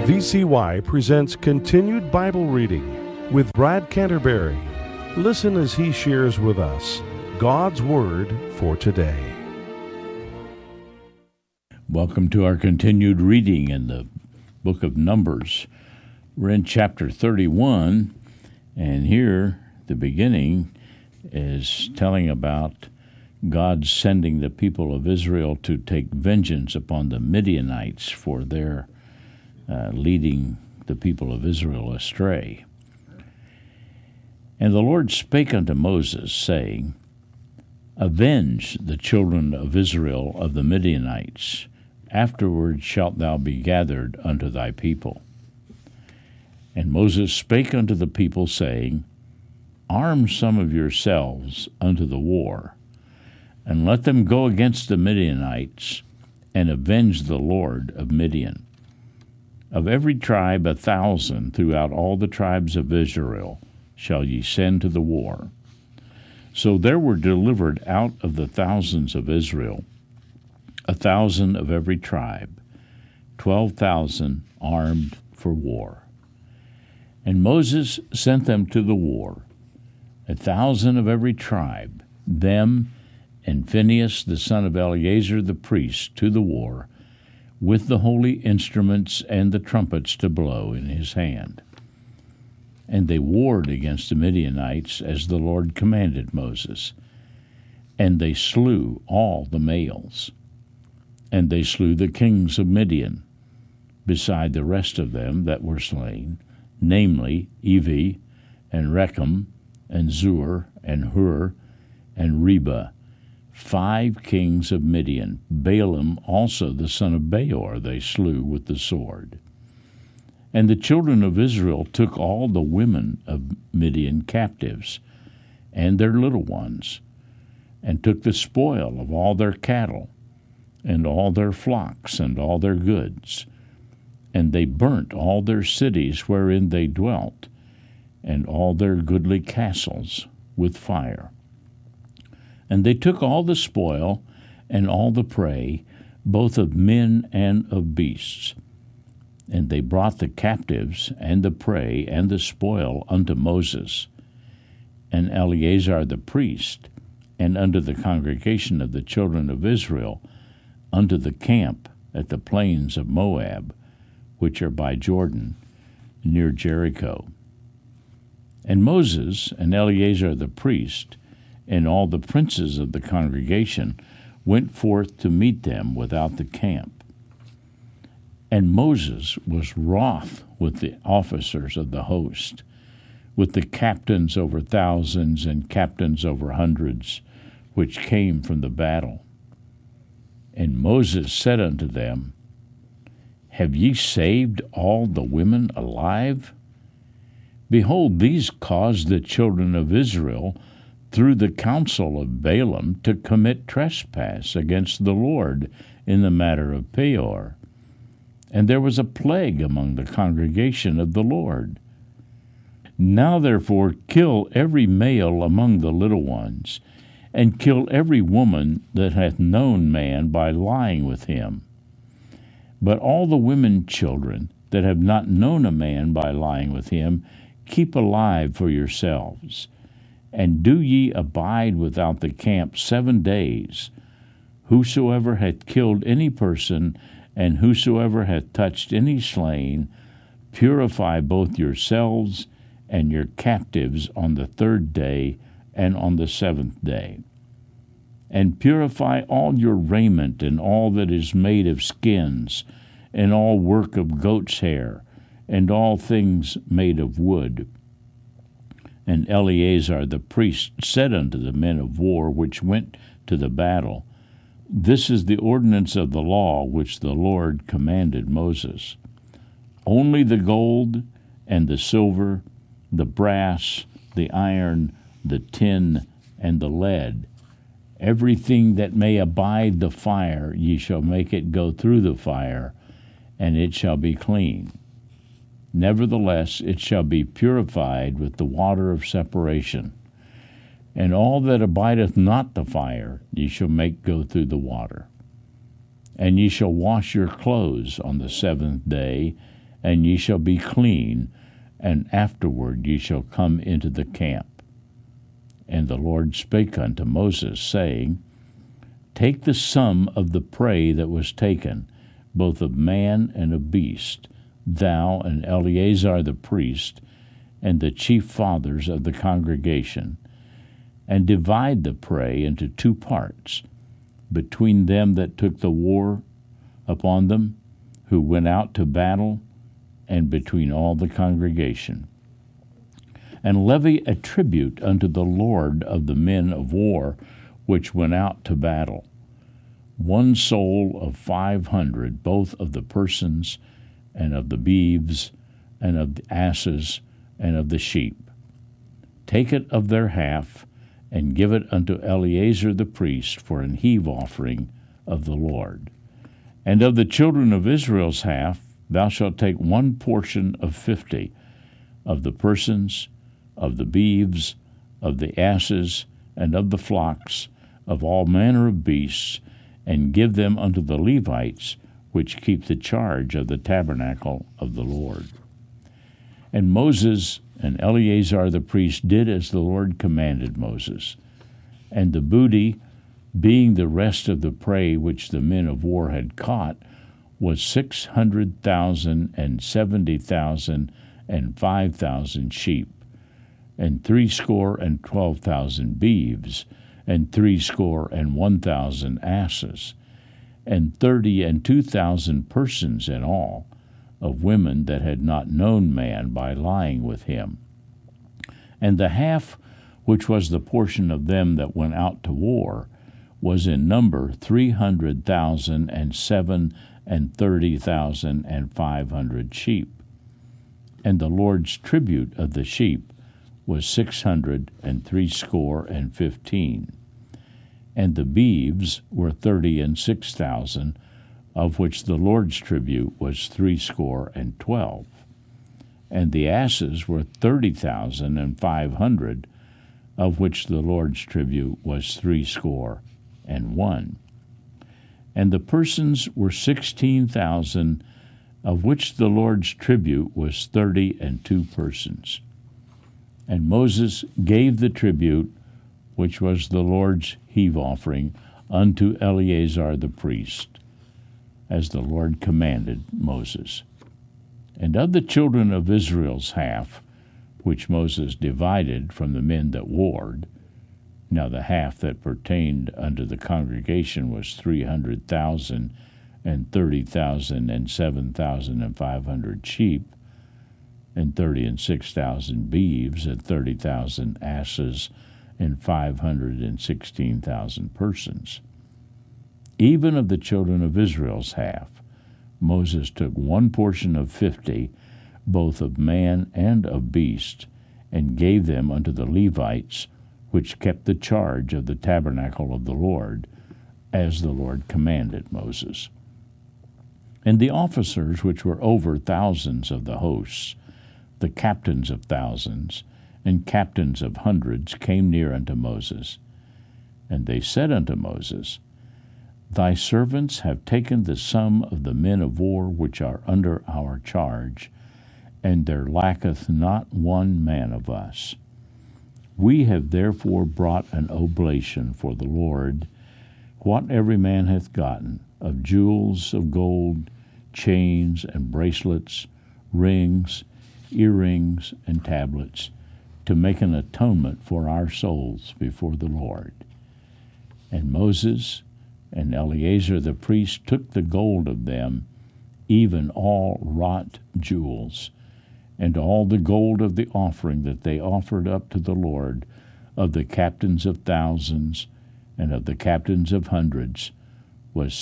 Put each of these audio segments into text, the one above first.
VCY presents Continued Bible Reading with Brad Canterbury. Listen as he shares with us God's Word for today. Welcome to our continued reading in the book of Numbers. We're in chapter 31, and here the beginning is telling about God sending the people of Israel to take vengeance upon the Midianites for their leading the people of Israel astray. And the Lord spake unto Moses, saying, Avenge the children of Israel of the Midianites. Afterward shalt thou be gathered unto thy people. And Moses spake unto the people, saying, Arm some of yourselves unto the war, and let them go against the Midianites, and avenge the Lord of Midian. Of every tribe 1,000 throughout all the tribes of Israel shall ye send to the war. So there were delivered out of the thousands of Israel 1,000 of every tribe, 12,000 armed for war. And Moses sent them to the war, 1,000 of every tribe, them and Phinehas the son of Eleazar the priest to the war, with the holy instruments and the trumpets to blow in his hand. And they warred against the Midianites as the Lord commanded Moses. And they slew all the males. And they slew the kings of Midian, beside the rest of them that were slain, namely Evi, and Rechem, and Zur, and Hur, and Reba, 5 kings of Midian. Balaam also the son of Beor they slew with the sword. And the children of Israel took all the women of Midian captives, and their little ones, and took the spoil of all their cattle, and all their flocks, and all their goods. And they burnt all their cities wherein they dwelt, and all their goodly castles with fire. And they took all the spoil and all the prey, both of men and of beasts. And they brought the captives and the prey and the spoil unto Moses and Eleazar the priest, and unto the congregation of the children of Israel, unto the camp at the plains of Moab, which are by Jordan, near Jericho. And Moses and Eleazar the priest, and all the princes of the congregation, went forth to meet them without the camp. And Moses was wroth with the officers of the host, with the captains over thousands and captains over hundreds, which came from the battle. And Moses said unto them, Have ye saved all the women alive? Behold, these caused the children of Israel through the counsel of Balaam to commit trespass against the Lord in the matter of Peor. And there was a plague among the congregation of the Lord. Now therefore kill every male among the little ones, and kill every woman that hath known man by lying with him. But all the women children that have not known a man by lying with him, keep alive for yourselves. And do ye abide without the camp 7 days. Whosoever hath killed any person, and whosoever hath touched any slain, purify both yourselves and your captives on the 3rd day and on the 7th day. And purify all your raiment, and all that is made of skins, and all work of goat's hair, and all things made of wood. And Eleazar the priest said unto the men of war which went to the battle, This is the ordinance of the law which the Lord commanded Moses. Only the gold and the silver, the brass, the iron, the tin, and the lead, everything that may abide the fire, ye shall make it go through the fire, and it shall be clean. Nevertheless, it shall be purified with the water of separation. And all that abideth not the fire, ye shall make go through the water. And ye shall wash your clothes on the 7th day, and ye shall be clean, and afterward ye shall come into the camp. And the Lord spake unto Moses, saying, Take the sum of the prey that was taken, both of man and of beast, thou and Eleazar the priest, and the chief fathers of the congregation, and divide the prey into 2 parts, between them that took the war upon them, who went out to battle, and between all the congregation. And levy a tribute unto the Lord of the men of war which went out to battle, 1 soul of 500, both of the persons, and of the beeves, and of the asses, and of the sheep. Take it of their half, and give it unto Eleazar the priest for an heave offering of the Lord. And of the children of Israel's half, thou shalt take 1 portion of 50, of the persons, of the beeves, of the asses, and of the flocks, of all manner of beasts, and give them unto the Levites, which keep the charge of the tabernacle of the Lord. And Moses and Eleazar the priest did as the Lord commanded Moses. And the booty, being the rest of the prey which the men of war had caught, was 600,000 and 70,000 and 5,000 sheep, and 62,000 beeves, and 61,000 asses, and 32,000 persons in all, of women that had not known man by lying with him. And the half which was the portion of them that went out to war was in number 300,000 and 30,500 sheep. And the Lord's tribute of the sheep was 615. And the beeves were 36,000, of which the Lord's tribute was 12. And the asses were 30,500, of which the Lord's tribute was 61. And the persons were 16,000, of which the Lord's tribute was 32 persons. And Moses gave the tribute, which was the Lord's heave offering, unto Eleazar the priest, as the Lord commanded Moses. And of the children of Israel's half, which Moses divided from the men that warred, now the half that pertained unto the congregation was 300,000 and 30,000 and 7,500 sheep, and 36,000 beeves, and 30,000 asses, and 516,000 persons. Even of the children of Israel's half, Moses took 1 portion of 50, both of man and of beast, and gave them unto the Levites, which kept the charge of the tabernacle of the Lord, as the Lord commanded Moses. And the officers which were over thousands of the hosts, the captains of thousands, and captains of hundreds, came near unto Moses. And they said unto Moses, Thy servants have taken the sum of the men of war which are under our charge, and there lacketh not one man of us. We have therefore brought an oblation for the Lord, what every man hath gotten, of jewels of gold, chains and bracelets, rings, earrings, and tablets, to make an atonement for our souls before the Lord. And Moses and Eleazar the priest took the gold of them, even all wrought jewels, and all the gold of the offering that they offered up to the Lord, of the captains of thousands and of the captains of hundreds, was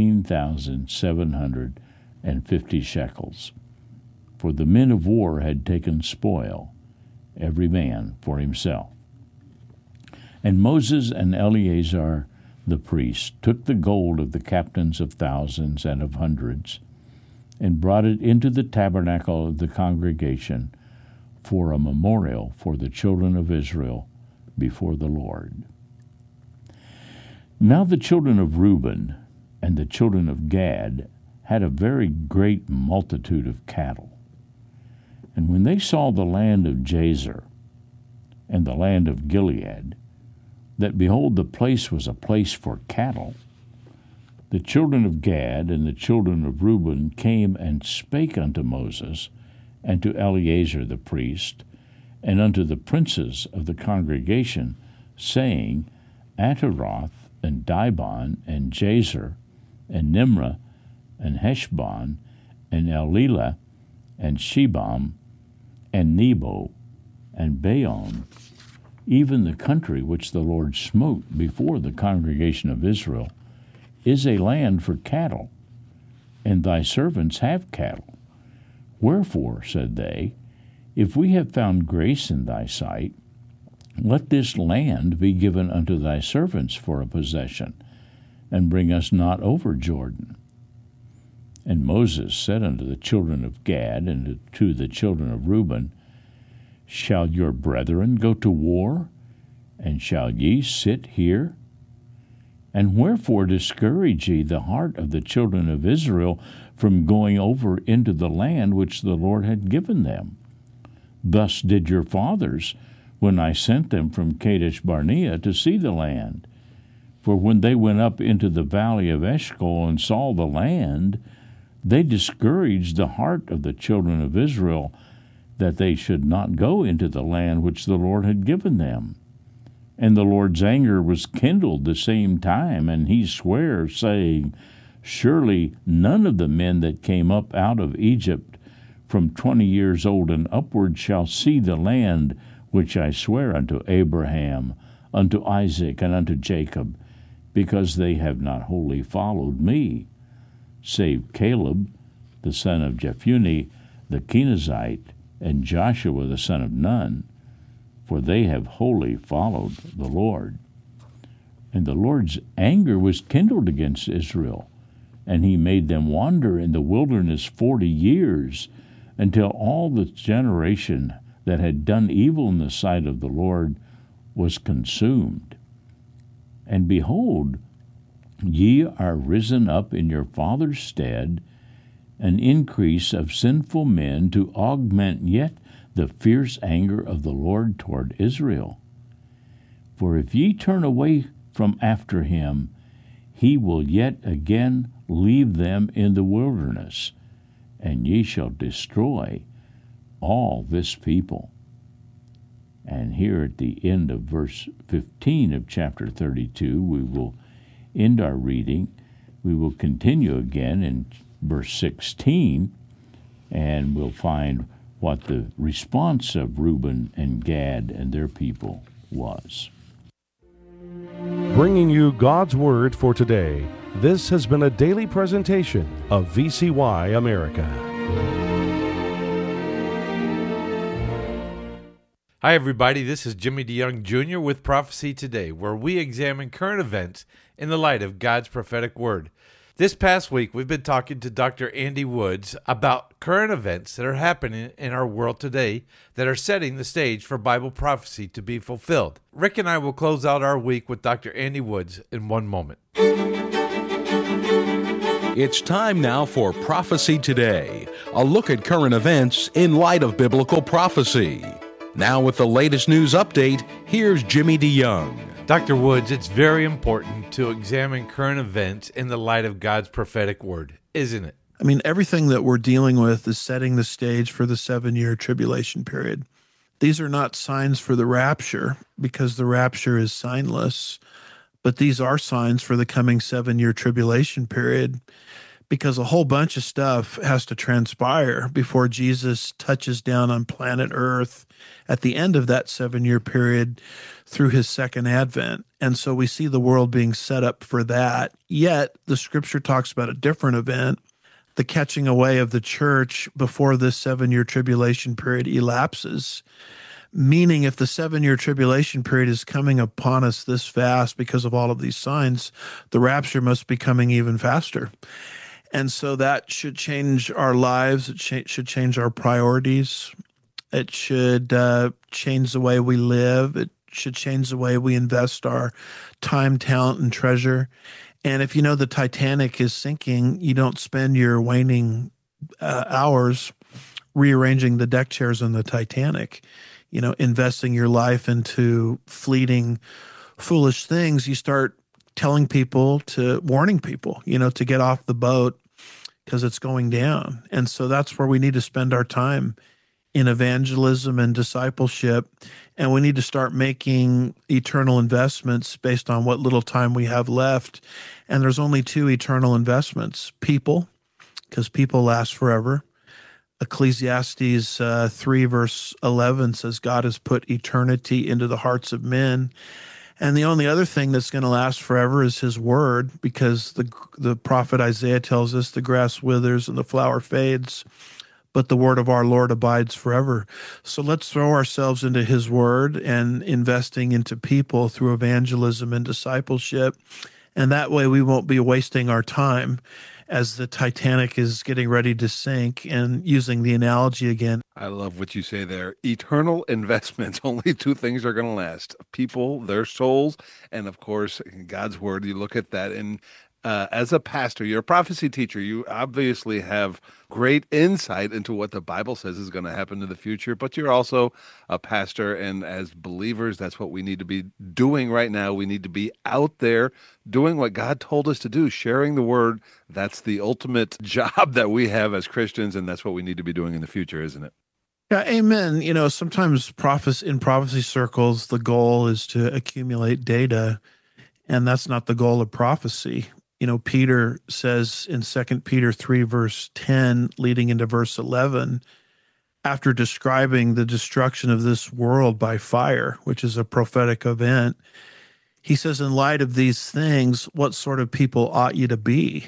16,750 shekels. For the men of war had taken spoil, every man for himself. And Moses and Eleazar the priest took the gold of the captains of thousands and of hundreds, and brought it into the tabernacle of the congregation for a memorial for the children of Israel before the Lord. Now the children of Reuben and the children of Gad had a very great multitude of cattle. And when they saw the land of Jazer and the land of Gilead, that behold, the place was a place for cattle, the children of Gad and the children of Reuben came and spake unto Moses and to Eleazar the priest, and unto the princes of the congregation, saying, Ataroth and Dibon and Jazer and Nimrah and Heshbon and Elelah and Shebam and Nebo and Baon, even the country which the Lord smote before the congregation of Israel, is a land for cattle, and thy servants have cattle. Wherefore, said they, if we have found grace in thy sight, let this land be given unto thy servants for a possession, and bring us not over Jordan. And Moses said unto the children of Gad and to the children of Reuben, Shall your brethren go to war, and shall ye sit here? And wherefore discourage ye the heart of the children of Israel from going over into the land which the Lord had given them? Thus did your fathers, when I sent them from Kadesh Barnea to see the land. For when they went up into the valley of Eshcol and saw the land, they discouraged the heart of the children of Israel, that they should not go into the land which the Lord had given them. And the Lord's anger was kindled the same time, and he sware, saying, Surely none of the men that came up out of Egypt from 20 years old and upward shall see the land which I swear unto Abraham, unto Isaac, and unto Jacob, because they have not wholly followed me, save Caleb, the son of Jephunneh, the Kenizzite, and Joshua, the son of Nun, for they have wholly followed the Lord. And the Lord's anger was kindled against Israel, and he made them wander in the wilderness 40 years, until all the generation that had done evil in the sight of the Lord was consumed. And behold, ye are risen up in your father's stead, an increase of sinful men, to augment yet the fierce anger of the Lord toward Israel. For if ye turn away from after him, he will yet again leave them in the wilderness, and ye shall destroy all this people. And here at the end of verse 15 of chapter 32, we will end our reading. We will continue again in verse 16, and we'll find what the response of Reuben and Gad and their people was. Bringing you God's Word for today, this has been a daily presentation of VCY America. Hi, everybody. This is Jimmy DeYoung Jr. with Prophecy Today, where we examine current events in the light of God's prophetic word. This past week, we've been talking to Dr. Andy Woods about current events that are happening in our world today that are setting the stage for Bible prophecy to be fulfilled. Rick and I will close out our week with Dr. Andy Woods in one moment. It's time now for Prophecy Today, a look at current events in light of biblical prophecy. Now with the latest news update, here's Jimmy DeYoung. Dr. Woods, it's very important to examine current events in the light of God's prophetic word, isn't it? I mean, everything that we're dealing with is setting the stage for the 7-year tribulation period. These are not signs for the rapture, because the rapture is signless, but these are signs for the coming 7-year tribulation period, because a whole bunch of stuff has to transpire before Jesus touches down on planet Earth at the end of that 7-year period through his second advent. And so we see the world being set up for that. Yet the scripture talks about a different event, the catching away of the church before this 7-year tribulation period elapses. Meaning, if the 7-year tribulation period is coming upon us this fast because of all of these signs, the rapture must be coming even faster. And so that should change our lives. It should change our priorities. It should change the way we live. It should change the way we invest our time, talent, and treasure. And if you know the Titanic is sinking, you don't spend your waning hours rearranging the deck chairs on the Titanic, investing your life into fleeting, foolish things. You start telling people warning people, to get off the boat because it's going down. And so that's where we need to spend our time in evangelism and discipleship. And we need to start making eternal investments based on what little time we have left. And there's only two eternal investments: people, because people last forever. Ecclesiastes 3 verse 11 says God has put eternity into the hearts of men. And the only other thing that's going to last forever is his word, because the prophet Isaiah tells us the grass withers and the flower fades, but the word of our Lord abides forever. So let's throw ourselves into his word and investing into people through evangelism and discipleship. And that way we won't be wasting our time as the Titanic is getting ready to sink. And using the analogy again, I love what you say there. Eternal investments. Only two things are going to last: people, their souls, and of course, God's word. You look at that, and as a pastor, you're a prophecy teacher. You obviously have great insight into what the Bible says is going to happen in the future, but you're also a pastor, and as believers, that's what we need to be doing right now. We need to be out there doing what God told us to do, sharing the word. That's the ultimate job that we have as Christians, and that's what we need to be doing in the future, isn't it? Yeah, amen. Sometimes in prophecy circles, the goal is to accumulate data, and that's not the goal of prophecy. Peter says in 2 Peter 3, verse 10, leading into verse 11, after describing the destruction of this world by fire, which is a prophetic event, he says, in light of these things, what sort of people ought you to be,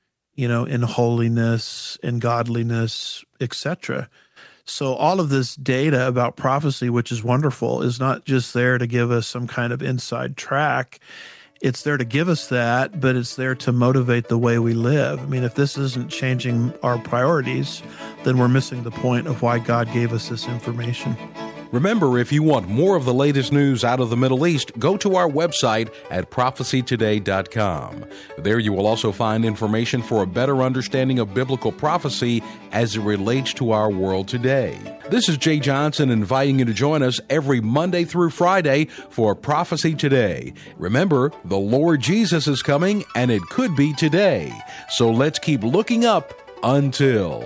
in holiness, in godliness, etc. So all of this data about prophecy, which is wonderful, is not just there to give us some kind of inside track. It's there to give us that, but it's there to motivate the way we live. I mean, if this isn't changing our priorities, then we're missing the point of why God gave us this information. Remember, if you want more of the latest news out of the Middle East, go to our website at prophecytoday.com. There you will also find information for a better understanding of biblical prophecy as it relates to our world today. This is Jay Johnson inviting you to join us every Monday through Friday for Prophecy Today. Remember, the Lord Jesus is coming, and it could be today. So let's keep looking up until...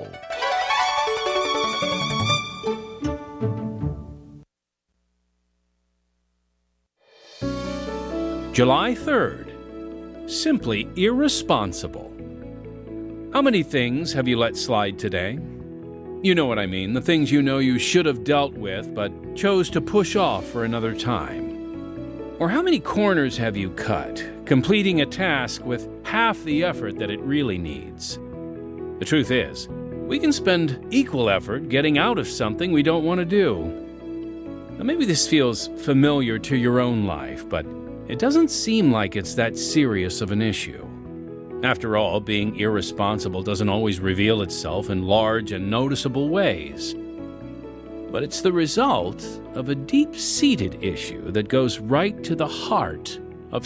July 3rd. Simply irresponsible. How many things have you let slide today? You know what I mean, the things you know you should have dealt with but chose to push off for another time. Or how many corners have you cut, completing a task with half the effort that it really needs? The truth is, we can spend equal effort getting out of something we don't want to do. Now, maybe this feels familiar to your own life, but it doesn't seem like it's that serious of an issue. After all, being irresponsible doesn't always reveal itself in large and noticeable ways. But it's the result of a deep-seated issue that goes right to the heart of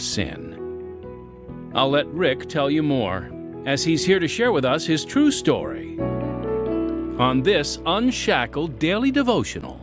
sin. I'll let Rick tell you more, as he's here to share with us his true story on this Unshackled Daily Devotional.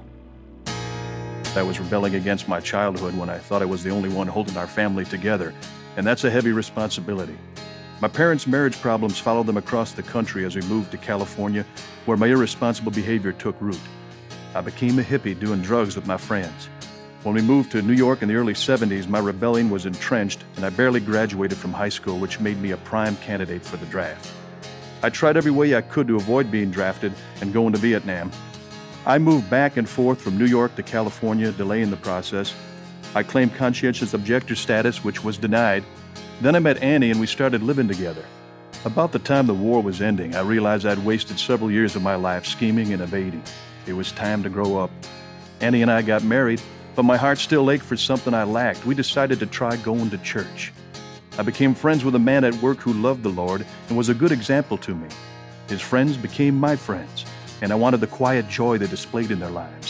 I was rebelling against my childhood when I thought I was the only one holding our family together, and that's a heavy responsibility. My parents' marriage problems followed them across the country as we moved to California, where my irresponsible behavior took root. I became a hippie doing drugs with my friends. When we moved to New York in the early 70s, my rebellion was entrenched, and I barely graduated from high school, which made me a prime candidate for the draft. I tried every way I could to avoid being drafted and going to Vietnam. I moved back and forth from New York to California, delaying the process. I claimed conscientious objector status, which was denied. Then I met Annie and we started living together. About the time the war was ending, I realized I'd wasted several years of my life scheming and evading. It was time to grow up. Annie and I got married, but my heart still ached for something I lacked. We decided to try going to church. I became friends with a man at work who loved the Lord and was a good example to me. His friends became my friends, and I wanted the quiet joy they displayed in their lives.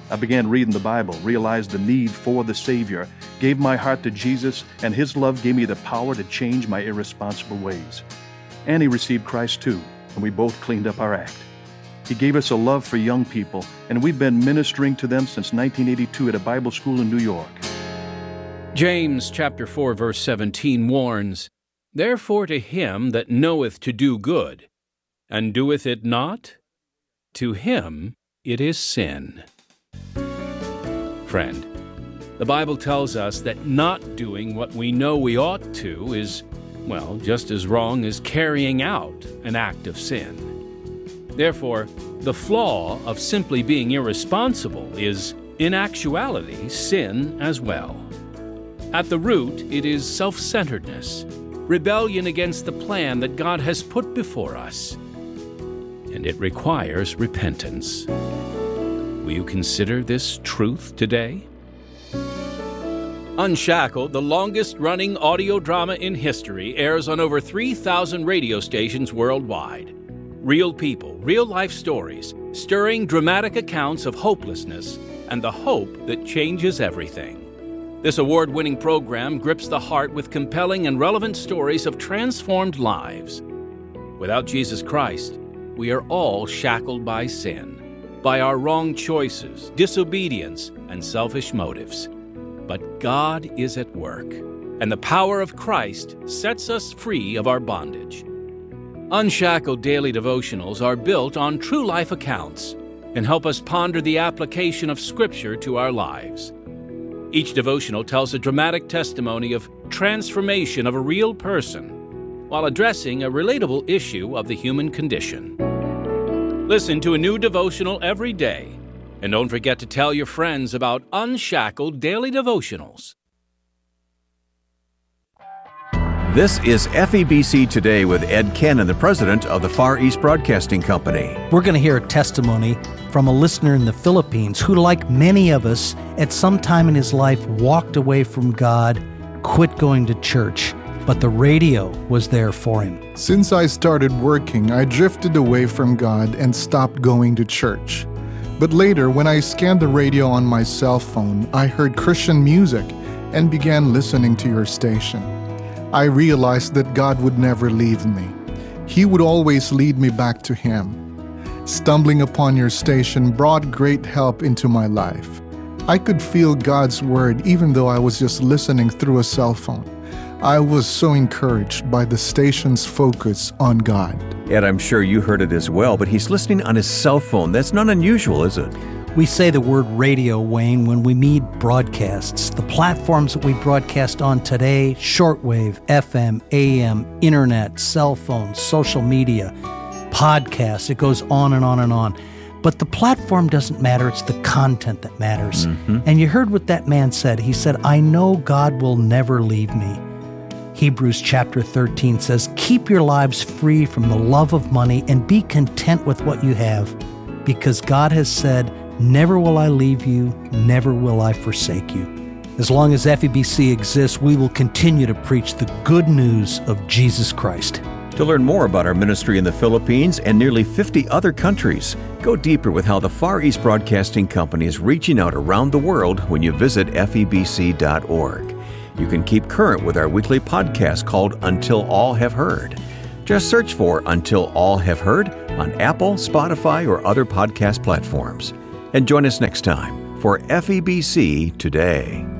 I began reading the Bible, realized the need for the Savior, gave my heart to Jesus, and His love gave me the power to change my irresponsible ways. Annie received Christ too, and we both cleaned up our act. He gave us a love for young people, and we've been ministering to them since 1982 at a Bible school in New York. James chapter 4, verse 17 warns, "Therefore to him that knoweth to do good, and doeth it not, to him it is sin." Friend, the Bible tells us that not doing what we know we ought to is, well, just as wrong as carrying out an act of sin. Therefore, the flaw of simply being irresponsible is, in actuality, sin as well. At the root, it is self-centeredness, rebellion against the plan that God has put before us, and it requires repentance. Will you consider this truth today? Unshackled, the longest-running audio drama in history, airs on over 3,000 radio stations worldwide. Real people, real-life stories, stirring dramatic accounts of hopelessness and the hope that changes everything. This award-winning program grips the heart with compelling and relevant stories of transformed lives. Without Jesus Christ, we are all shackled by sin, by our wrong choices, disobedience, and selfish motives. But God is at work, and the power of Christ sets us free of our bondage. Unshackled daily devotionals are built on true life accounts and help us ponder the application of Scripture to our lives. Each devotional tells a dramatic testimony of transformation of a real person while addressing a relatable issue of the human condition. Listen to a new devotional every day, and don't forget to tell your friends about Unshackled Daily Devotionals. This is FEBC Today with Ed Cannon, the president of the Far East Broadcasting Company. We're going to hear a testimony from a listener in the Philippines who, like many of us, at some time in his life walked away from God, quit going to church, but the radio was there for him. Since I started working, I drifted away from God and stopped going to church. But later, when I scanned the radio on my cell phone, I heard Christian music and began listening to your station. I realized that God would never leave me. He would always lead me back to Him. Stumbling upon your station brought great help into my life. I could feel God's word even though I was just listening through a cell phone. I was so encouraged by the station's focus on God. Ed, I'm sure you heard it as well, but he's listening on his cell phone. That's not unusual, is it? We say the word radio, Wayne, when we mean broadcasts. The platforms that we broadcast on today, shortwave, FM, AM, internet, cell phones, social media, podcasts, it goes on and on and on. But the platform doesn't matter, it's the content that matters. Mm-hmm. And you heard what that man said. He said, "I know God will never leave me." Hebrews chapter 13 says, "Keep your lives free from the love of money and be content with what you have, because God has said, 'Never will I leave you, never will I forsake you.'" As long as FEBC exists, we will continue to preach the good news of Jesus Christ. To learn more about our ministry in the Philippines and nearly 50 other countries, go deeper with how the Far East Broadcasting Company is reaching out around the world when you visit FEBC.org. You can keep current with our weekly podcast called Until All Have Heard. Just search for Until All Have Heard on Apple, Spotify, or other podcast platforms. And join us next time for FEBC Today.